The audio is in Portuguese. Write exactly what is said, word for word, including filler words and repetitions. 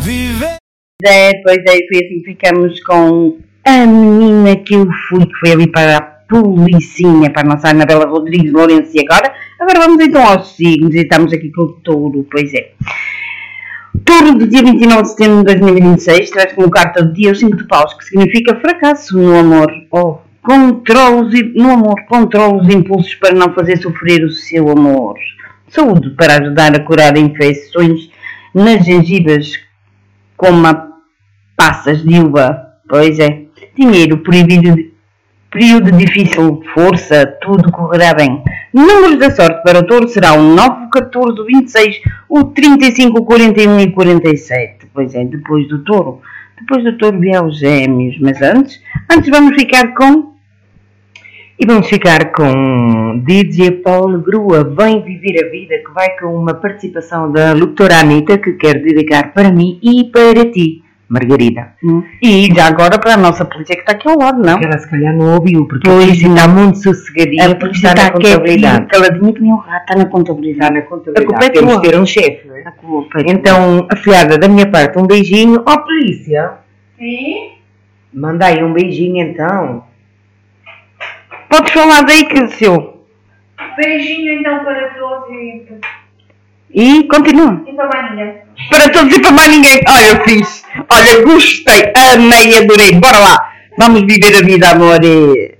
Viver. É, pois é, foi assim, ficamos com a menina que eu fui, que foi ali para a Policinha, para a nossa Anabela Rodrigues Lourenço. E agora, agora vamos então aos signos, e estamos aqui com o touro, pois é. Touro do dia vinte e nove de setembro de dois mil e vinte e seis traz como carta do dia o cinco de paus, que significa fracasso no amor. Oh, controla os, no amor, controla os impulsos para não fazer sofrer o seu amor. Saúde, para ajudar a curar infecções nas gengivas, como a passas de uva. Pois é. Dinheiro, período, período difícil, força, tudo correrá bem. Números da sorte para o touro será o nove, o catorze, o vinte e seis, o trinta e cinco, o quarenta e um e o quarenta e sete. Pois é, depois do touro. Depois do touro vier os gêmeos. Mas antes, antes vamos ficar com... E vamos ficar com D J Paulo Grua, Vem Viver a Vida, que vai com uma participação da locutora Anitta, que quer dedicar para mim e para ti, Margarida. Hum. E já agora para a nossa polícia que está aqui ao lado, não? Que ela se calhar não ouviu, porque Pois, a polícia não. está muito sossegadinha, A porque polícia está na está quietinha, contabilidade. caladinha que nem um rato, está na contabilidade. Está na contabilidade. A culpa é Temos tua. de ter um chefe, não é? A culpa é tua. Então, afilhada, da minha parte, um beijinho. Ó, polícia, Sim? manda aí um beijinho então. Podes falar daí que seu. Beijinho então para todos e, E continua. e para mais ninguém. Para todos e para mais ninguém. Olha, fiz. Olha, gostei, amei, adorei. Bora lá. Vamos viver a vida, amor.